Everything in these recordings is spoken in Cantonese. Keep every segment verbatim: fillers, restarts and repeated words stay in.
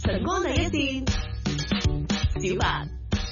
晨光第一線，小白。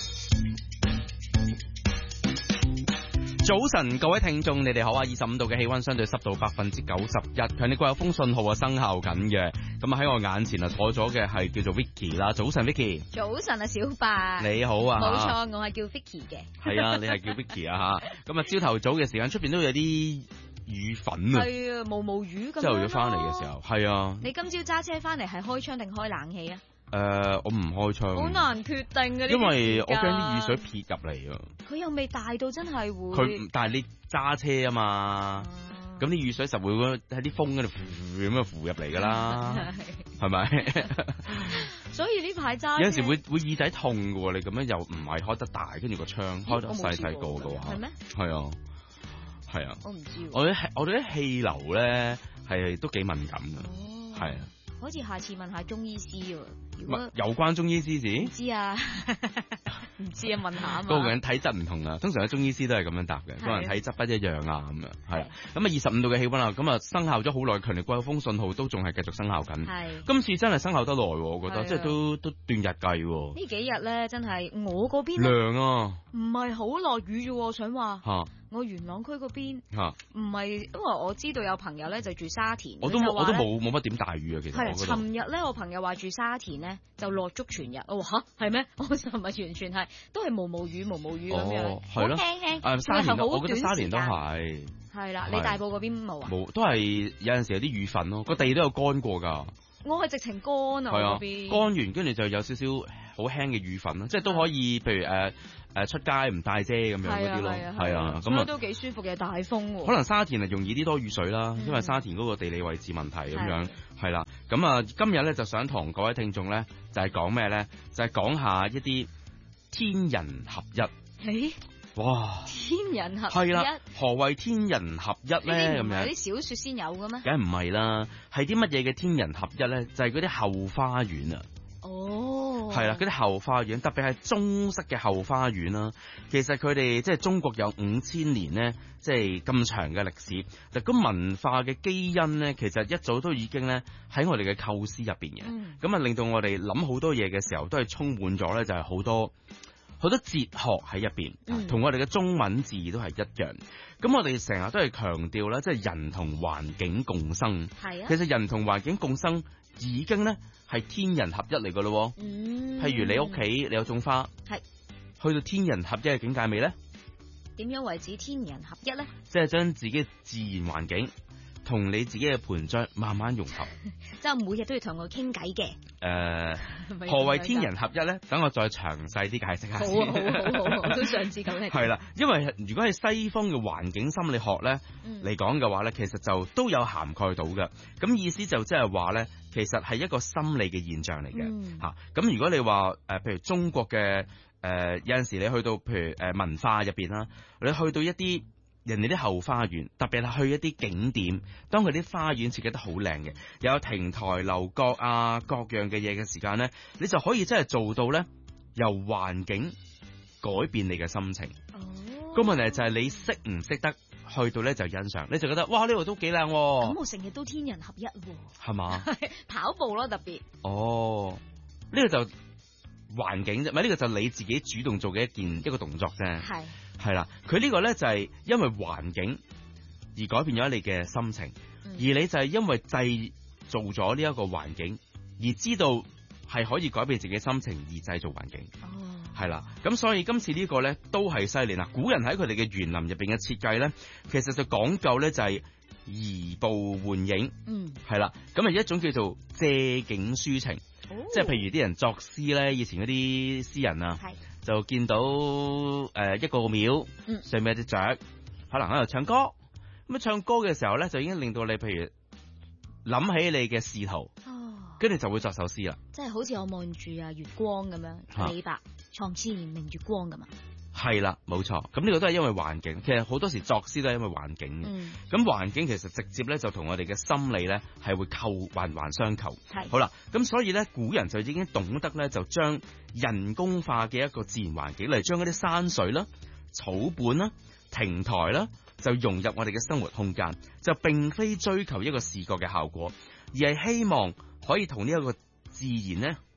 早晨，各位聽眾，你哋好啊！二十五度嘅氣溫，相對濕度百分之九十一，強烈季候風信號啊生效緊嘅。咁啊喺我眼前啊坐咗嘅係叫做 Vicky 啦。早晨 Vicky。 早晨啊，小白。 你好啊。 冇錯，我係叫 Vicky 嘅。 係啊，你係叫 Vicky 啊吓。咁啊，朝頭早嘅時間出邊都有啲雨粉啊。係啊，毛毛雨咁樣。 朝頭早翻嚟嘅時候，係啊。 你今朝揸車翻嚟係開窗定開冷氣啊？ 誒、呃，我唔開窗。 好難決定嘅， 因為我驚啲雨水撇入嚟啊。 佢又未大到真係會。 佢但係你揸車啊嘛，咁啲、啊、雨水實會喺啲風嗰度咁樣浮入嚟噶啦，係咪？ 所以呢排揸有陣時會會耳仔痛嘅喎，你咁樣又唔係開得大，跟住個窗開得細細個嘅話， 係咩？ 係啊，係啊。 我唔知。 我啲我哋啲氣流咧係都幾敏感嘅，係、哦、啊。 好似下次問下中醫師喎，如果有關中醫師事？唔知啊，唔知啊，問下啊嘛。 個人體質唔同啊，通常嘅中醫師都係咁樣答嘅，個人體質不一樣啊，咁樣係啊。咁啊，二十五度嘅氣溫啊，咁啊生效咗好耐，強烈季候風信號都仲係繼續生效緊。係。今次真係生效得耐，我覺得，即係都都斷日計。 呢幾日咧，真係我嗰邊涼啊， 唔係好落雨啫，我想話。 吓。 我元朗區嗰邊吓， 唔係，因為我知道有朋友咧就住沙田， 我都我都冇冇乜點大雨啊，其實。係啊， 尋日咧我朋友話住沙田咧就落足全日，我話吓係咩？我尋日完全係都係毛毛雨毛毛雨咁樣，好輕輕。 誒，沙田我覺得沙田都係。係啦，你大埔嗰邊冇啊？ 冇，都係有陣時有啲雨粉咯，個地都有乾過噶。 我係直情乾啊，嗰邊乾完，跟住就有少少好輕嘅雨粉咯，即係都可以，譬如誒誒、呃、出街唔帶遮咁樣嗰啲咯，係啊，咁啊都幾舒服嘅大風。 可能沙田係容易啲多雨水啦，嗯、因為沙田嗰個地理位置問題咁樣，係啦。咁啊，今日咧就想同各位聽眾咧就係講咩咧，就係、是、講下一啲天人合一。誒哇！ 天人合一係啦，何謂天人合一咧？咁樣啲小說先有嘅咩？ 梗係唔係啦，係啲乜嘢嘅天人合一咧？就係嗰啲後花園啊！ 哦， 係啦，嗰啲後花園，特別係中式嘅後花園啦。其實佢哋即係中國有五千年咧，即係咁長嘅歷史。嗱，咁文化嘅基因咧，其實一早都已經咧喺我哋嘅構思入邊嘅。咁啊、嗯，令到我哋諗好多嘢嘅時候，都係充滿咗咧，就係好多。好多哲學喺入邊，同、嗯、我哋嘅中文字都係一樣。咁我哋成日都係強調啦，即係人同環境共生。係啊，其實人同環境共生已經咧係天人合一嚟噶咯。嗯，譬如你屋企你有種花，係去到天人合一嘅境界未咧？ 點樣為止天人合一咧？ 即係將自己嘅自然環境同你自己嘅盆栽慢慢融合， 即係每日都要同我傾偈嘅。 誒、呃，何謂天人合一咧？等我再詳細啲解釋下先。 好好好好，我都想知咁係。 係啦，因為如果係西方嘅環境心理學咧嚟講嘅話咧，其實就都有涵蓋到嘅。咁意思就即係話咧，其實係一個心理嘅現象嚟嘅嚇。咁、嗯、如果你話誒、呃，譬如中國嘅誒、呃，有陣時你去到譬如誒、呃、文化入邊啦，你去到一啲。人哋啲後花園，特別係去一啲景點，當佢啲花園設計得好靚嘅，有亭台樓閣啊，各樣嘅嘢嘅時間咧，你就可以真係做到咧，由環境改變你嘅心情。哦，個問題就係你識唔識得去到咧就欣賞，你就覺得哇呢度都幾靚。咁我成日都天人合一， 係嘛？ 跑步咯特別。 哦，呢、這個就環境啫，唔係呢個就你自己主動做嘅一件一個動作啫。係。係啦，佢呢個咧就係因為環境而改變咗你嘅心情，嗯、而你就係因為製造咗呢一個環境，而知道係可以改變自己心情而製造環境。哦，係啦，咁所以今次呢個咧都係犀利啦。古人喺佢哋嘅園林入邊嘅設計咧，其實就講究咧就係移步換影。嗯，係啦，咁啊一種叫做借景抒情，哦、即係譬如啲人作詩咧，以前嗰啲詩人啊。係。就見到誒、呃、一個廟，嗯、上面有隻雀，可能喺度唱歌。咁啊唱歌嘅時候咧，就已經令到你譬如諗起你嘅仕途，跟住、哦、就會作首詩啦。即係好似我望住啊月光咁樣，李白床前明月光咁啊。係啦，冇錯。咁呢個都係因為環境。其實好多時作詩都係因為環境嘅。咁環、嗯、境其實直接咧就同我哋嘅心理咧係會扣環環相扣。係。好啦，咁所以咧古人就已經懂得咧就將人工化嘅一個自然環境嚟，將嗰啲山水啦、草本啦、亭台啦，就融入我哋嘅生活空間，就並非追求一個視覺嘅效果，而係希望可以同呢一個自然咧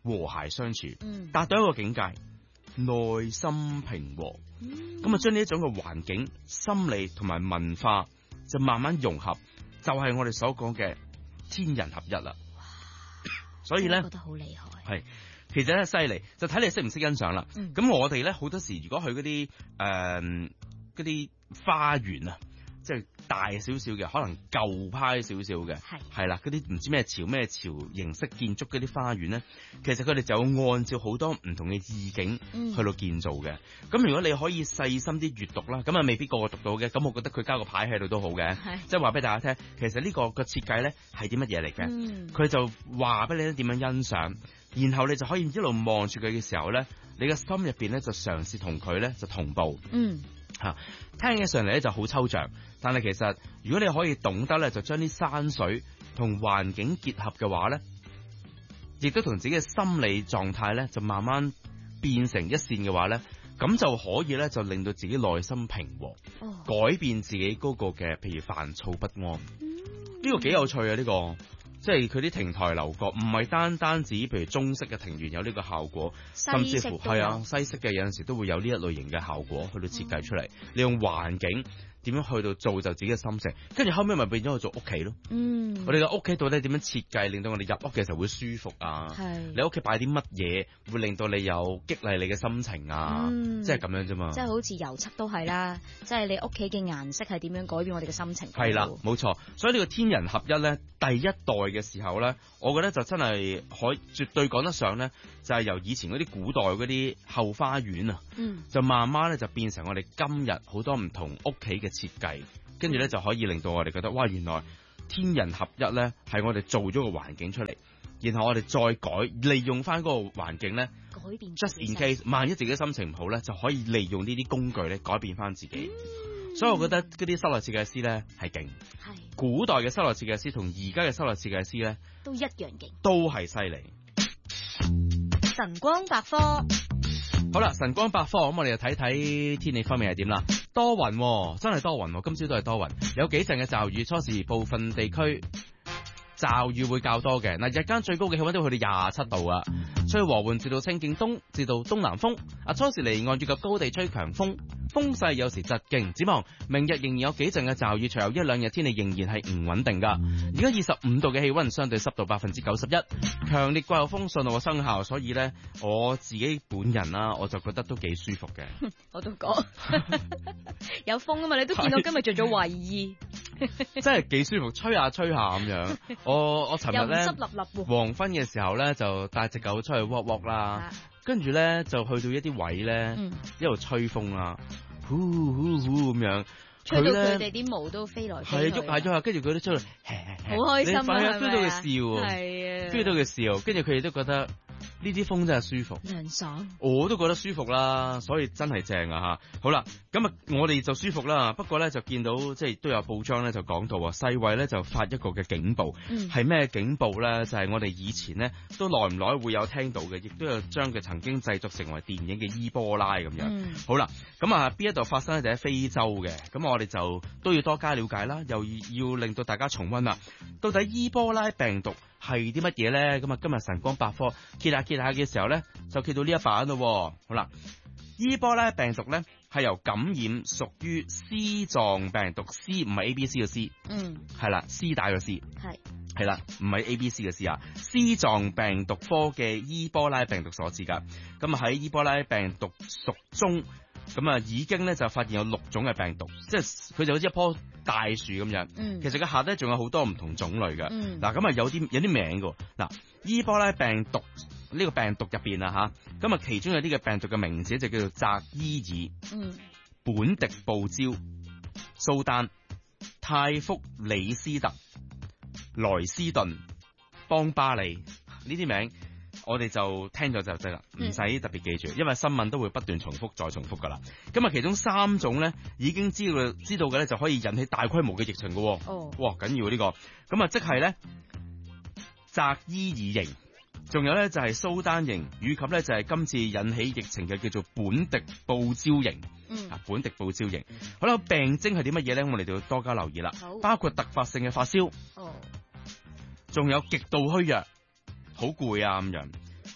和諧相處， 嗯， 達到一個境界，內心平和。咁啊，將呢一種嘅環境、心理同埋文化就慢慢融合，就係、是、我哋所講嘅天人合一啦。所以咧， 覺得好厲害。 係，其實咧犀利，就睇你識唔識欣賞啦。咁、嗯、我哋咧好多時，如果去嗰啲誒嗰啲花園啊，即係大少少嘅，可能舊派少少嘅，係係啦，嗰啲唔知咩朝咩朝形式建築嗰啲花園咧，其實佢哋就會按照好多唔同嘅意境去到建造嘅。咁、嗯、如果你可以細心啲閱讀啦，咁啊未必個個讀到嘅，咁我覺得佢加個牌喺度都好嘅，即係話俾大家聽，其實呢個個設計咧係啲乜嘢嚟嘅，佢、嗯、就話俾你點樣欣賞，然後你就可以一路望住佢嘅時候咧，你嘅心入邊咧就嘗試同佢咧就同步。嗯。吓，聽起上嚟咧就好抽象，但係其實如果你可以懂得咧，就將啲山水同環境結合嘅話咧，亦都同自己嘅心理狀態咧就慢慢變成一線嘅話咧，咁就可以咧就令到自己內心平和，哦、改變自己嗰個嘅譬如煩躁不安。呢、嗯這個幾有趣啊！呢、這個即係佢啲亭台樓閣，唔係單單止譬如中式嘅庭園有呢個效果，甚至乎係啊西式嘅有陣時都會有呢一類型嘅效果去到設計出嚟，利用環境點樣去到造就自己嘅心情，跟住後尾咪變咗去做屋企咯。嗯，我哋嘅屋企到底點樣設計，令到我哋入屋嘅時候會舒服啊？係，你屋企擺啲乜嘢會令到你有激勵你嘅心情啊？嗯、即係咁樣啫嘛。即係好似油漆都係啦，即係你屋企嘅顏色係點樣改變我哋嘅心情。係啦，冇錯。所以呢個天人合一咧，第一代嘅時候咧，我覺得就真係可以絕對講得上咧，就係、是、由以前嗰啲古代嗰啲後花園啊，嗯，就慢慢咧就變成我哋今日好多唔同屋企嘅設計，跟住咧就可以令到我哋覺得，哇，原來天人合一咧係我哋做咗個環境出嚟，然後我哋再改利用翻嗰個環境咧，改變 just in case 萬一自己心情唔好咧，就可以利用呢啲工具咧改變翻自己。嗯、所以我覺得嗰啲室內設計師咧係勁，係古代嘅室內設計師同而家嘅室內設計師咧都一樣勁，都係犀利。 晨光百科。 好啦，晨光百科，咁我哋就睇睇天氣方面係點啦。多雲、哦，真係多雲、哦，今朝都係多雲，有幾陣嘅驟雨，初時部分地區驟雨會較多嘅。嗱，日間最高嘅氣溫都去到廿七度啊，吹和緩至到清勁東至到東南風。啊，初時離岸以及高地吹強風，風勢有時疾勁。展望明日仍然有幾陣嘅驟雨，隨後一兩日天氣仍然係唔穩定噶。而家二十五度嘅氣溫，相對濕度百分之九十一，強烈季候風信號生效，所以咧我自己本人啦，我就覺得都幾舒服嘅。 我都講有風啊嘛，你都見到今日着咗衛衣， 真係幾舒服，吹下吹下咁樣。我我尋日咧濕立立黃昏嘅時候咧，就帶隻狗出去 walk walk 啦，跟住咧就去到一啲位咧，嗯、一路吹風啊，呼呼呼咁樣， 吹到佢哋啲毛都飛來飛去， 係喐下喐下，跟住佢都出去， 好開心啊，係咪？ 飛到佢笑，係啊，飛到佢笑，跟住佢哋都覺得呢啲風真係舒服， 涼爽， 我都覺得舒服啦，所以真係正啊吓。好啦，咁啊我哋就舒服啦，不過咧就見到即係都有報章咧就講到啊，世衛咧就發一個嘅警報，係咩、嗯、警報咧？就係、是、我哋以前咧都耐唔耐會有聽到嘅，亦都有將佢曾經製作成為電影嘅伊波拉咁樣。嗯、好啦，咁啊邊一度發生咧？就喺非洲嘅，咁我哋就都要多加了解啦，又要令到大家重溫啦，到底伊波拉病毒係啲乜嘢咧？咁啊，今日晨光百科揭下揭下嘅時候咧，就揭到呢一版咯。好啦，伊波拉病毒咧係由感染屬於絲狀病毒 ，C 唔係 A B C 嘅 C， 嗯，係啦，C 大個 C， 係係啦，唔係 A B C 嘅 C 啊，絲狀病毒科嘅伊波拉病毒所致噶。咁啊喺伊波拉病毒屬中。咁啊，已經咧就發現有六種嘅病毒，即係佢就好似一棵大樹咁樣。嗯，其實佢下低仲有好多唔同種類嘅。嗯，嗱咁啊有啲有啲名嘅。嗱，伊波拉病毒呢、這個病毒入邊啊吓，咁啊其中有啲嘅病毒嘅名字就叫做澤伊爾、嗯、本迪布焦、蘇丹、泰福里斯特、萊斯頓、邦巴利呢啲名。我哋就聽咗就得啦，唔使特別記住，因為新聞都會不斷重複再重複噶啦。咁啊，其中三種咧已經知道知道嘅咧，就可以引起大規模嘅疫情嘅。哦，哇，緊要呢、這個。咁啊，即係咧澤伊爾型，仲有咧就係蘇丹型，以及咧就係今次引起疫情嘅叫做本迪布焦型。嗯，啊，本迪布焦型。嗯、好啦，病徵係啲乜嘢咧？我哋就要多加留意啦。好，包括突發性嘅發燒。哦，仲有極度虛弱。好攰啊咁樣，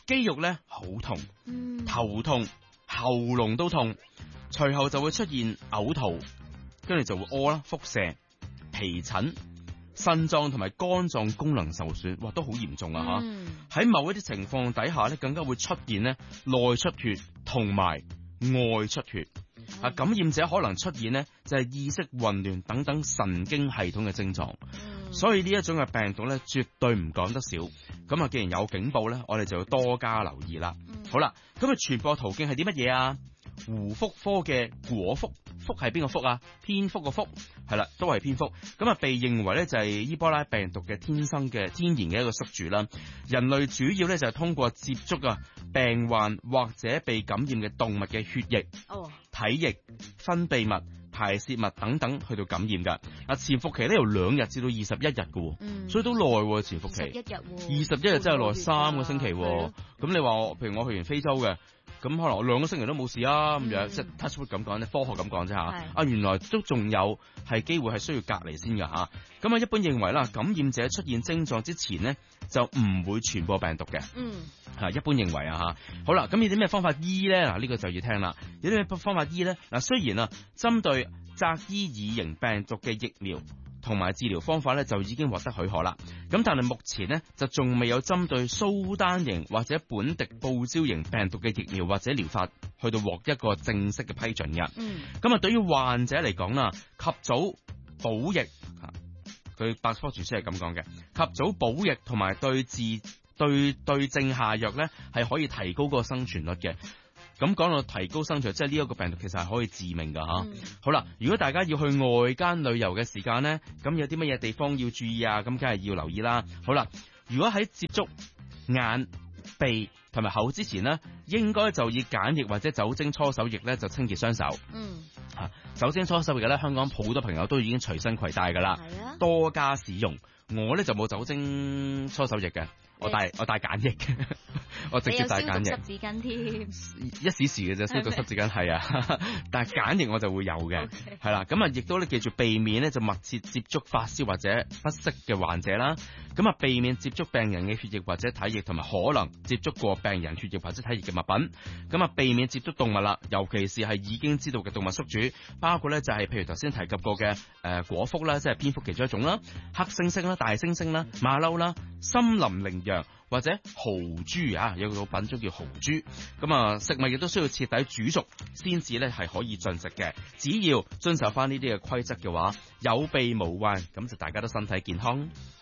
肌肉咧好痛， 嗯、 頭痛，喉嚨都痛，隨後就會出現嘔吐，跟住就會屙啦，腹瀉、皮疹。腎臟同埋肝臟功能受損，哇，都好嚴重啊！吓、嗯，喺某一啲情況底下咧，更加會出現咧內出血同埋外出血。啊、嗯，感染者可能出現呢就係意識混亂等等神經系統嘅症狀。嗯、所以呢一種嘅病毒咧，絕對唔講得少。咁啊，既然有警報咧，我哋就要多加留意啦。嗯、好啦，咁啊，傳播途徑係啲乜嘢啊？胡蝠科嘅果蝠，蝠係邊個蝠啊？蝙蝠個蝠係啦，都係蝙蝠。咁啊，被認為咧就係伊波拉病毒嘅天生嘅天然嘅一個宿主啦。人類主要咧就係通過接觸啊病患或者被感染嘅動物嘅血液、哦、體液、分泌物、排泄物等等去到感染噶。啊，潛伏期咧由兩日至到二十一日噶，嗯、所以都耐喎潛伏期。二十一日，二十一日真係耐三個星期。咁你話我，譬如我去完非洲嘅。咁可能我兩個星期都冇事啊，咁樣、嗯、即係 touch wood 咁講咧，科學咁講啫吓。啊，原來都仲有係機會係需要隔離先噶吓。咁啊，一般認為啦，感染者出現症狀之前呢，就唔會傳播病毒嘅。嗯，吓一般認為啊吓。好啦，咁有啲咩方法醫咧？嗱，呢個就要聽啦。有啲咩方法醫咧？嗱，雖然啊，針對扎伊爾型病毒嘅疫苗同埋治療方法咧就已經獲得許可啦，咁但係目前呢，就仲未有針對蘇丹型或者本迪報銷型病毒嘅疫苗或者療法去到獲一個正式嘅批准嘅。嗯，咁啊對於患者嚟講啦，及早補疫，佢百科全書係咁講嘅，及早補疫同埋對治對對症下藥咧係可以提高個生存率嘅。咁講到提高生存，即係呢一個病毒其實係可以致命噶吓。嗯、好啦，如果大家要去外間旅遊嘅時間呢，咁有啲乜嘢地方要注意啊？咁梗係要留意啦。好啦，如果喺接觸眼、鼻同埋口之前呢，應該就以梘液或者酒精搓手液咧就清潔雙手。嗯，啊，酒精搓手液咧，香港好多朋友都已經隨身攜帶噶啦，啊、多加使用。我咧就冇酒精搓手液嘅。我帶我帶梘液嘅，我直接帶梘液。濕紙巾添，一時時嘅啫，消毒濕紙巾係啊，但係梘液我就會有嘅，係啦 Okay.。咁啊，亦都咧記住避免咧就密切接觸發燒或者不適嘅患者啦。咁啊，避免接觸病人嘅血液或者體液，同埋可能接觸過病人血液或者體液嘅物品。咁啊，避免接觸動物啦，尤其是係已經知道嘅動物宿主，包括咧就係譬如頭先提及過嘅誒果蝠啦，即係蝙蝠其中一種啦，黑猩猩啦、大猩猩啦、馬騮啦、森林羚羊或者豪豬啊，有個品種叫豪豬。咁啊，食物亦都需要徹底煮熟先至咧係可以進食嘅。只要遵守翻呢啲嘅規則嘅話，有備無患，咁就大家都身體健康。